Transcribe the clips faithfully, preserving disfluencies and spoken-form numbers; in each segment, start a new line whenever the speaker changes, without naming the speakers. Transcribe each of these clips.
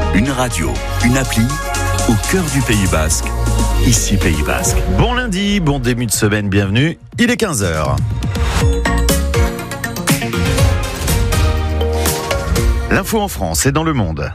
Une radio, une appli, au cœur du Pays Basque. Ici Pays Basque.
Bon lundi, bon début de semaine, bienvenue. Il est quinze heures. L'info en France et dans le monde.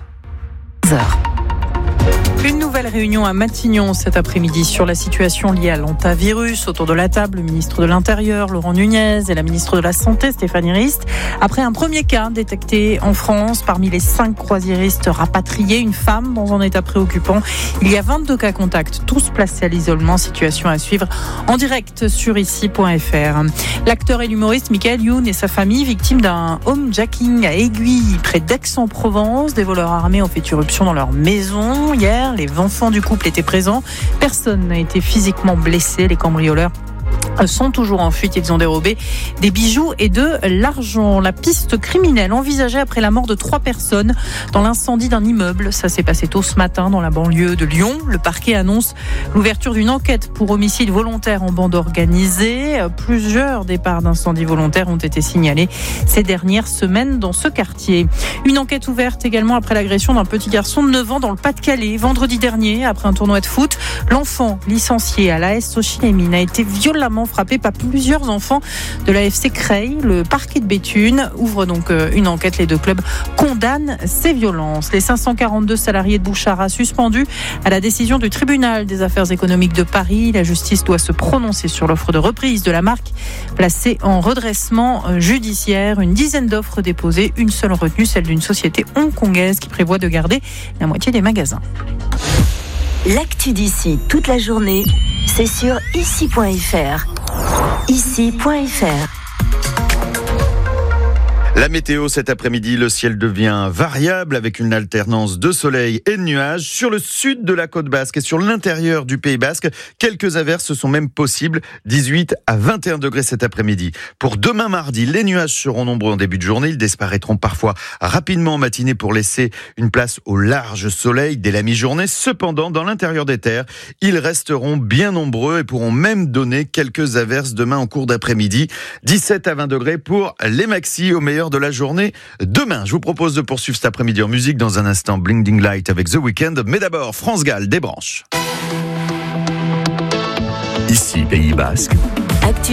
Une nouvelle réunion à Matignon cet après-midi sur la situation liée à l'hantavirus. Autour de la table, le ministre de l'Intérieur, Laurent Nunez, et la ministre de la Santé, Stéphanie Rist. Après un premier cas détecté en France, parmi les cinq croisiéristes rapatriés, une femme dans un état préoccupant. Il y a vingt-deux cas contacts, tous placés à l'isolement. Situation à suivre en direct sur ici point f r. L'acteur et l'humoriste Michael Youn et sa famille, victimes d'un homejacking à Aiguille, près d'Aix-en-Provence. Des voleurs armés ont fait irruption dans leur maison hier. Les enfants du couple étaient présents. Personne n'a été physiquement blessé. Les cambrioleurs sont toujours en fuite. Ils ont dérobé des bijoux et de l'argent. La piste criminelle envisagée après la mort de trois personnes dans l'incendie d'un immeuble. Ça s'est passé tôt ce matin dans la banlieue de Lyon. Le parquet annonce l'ouverture d'une enquête pour homicide volontaire en bande organisée. Plusieurs départs d'incendie volontaires ont été signalés ces dernières semaines dans ce quartier. Une enquête ouverte également après l'agression d'un petit garçon de neuf ans dans le Pas-de-Calais. Vendredi dernier, après un tournoi de foot, l'enfant licencié à l'A S Sochilémine a été violemment frappé par plusieurs enfants de l'A F C Creil. Le parquet de Béthune ouvre donc une enquête. Les deux clubs condamnent ces violences. Les cinq cent quarante-deux salariés de Bouchara suspendus à la décision du tribunal des affaires économiques de Paris. La justice doit se prononcer sur l'offre de reprise de la marque placée en redressement judiciaire. Une dizaine d'offres déposées, une seule retenue, celle d'une société hongkongaise qui prévoit de garder la moitié des magasins.
L'actu d'ici toute la journée, c'est sur ici point f r. ici point f r.
La météo cet après-midi, le ciel devient variable avec une alternance de soleil et de nuages. Sur le sud de la côte basque et sur l'intérieur du Pays basque, quelques averses sont même possibles, dix-huit à vingt et un degrés cet après-midi. Pour demain mardi, les nuages seront nombreux en début de journée. Ils disparaîtront parfois rapidement en matinée pour laisser une place au large soleil dès la mi-journée. Cependant, dans l'intérieur des terres, ils resteront bien nombreux et pourront même donner quelques averses demain en cours d'après-midi. dix-sept à vingt degrés pour les maxis au meilleur de la journée demain. Je vous propose de poursuivre cet après-midi en musique dans un instant. Blinding Light avec The Weeknd, mais d'abord France Gall, des branches.
Ici Pays Basque.
Actu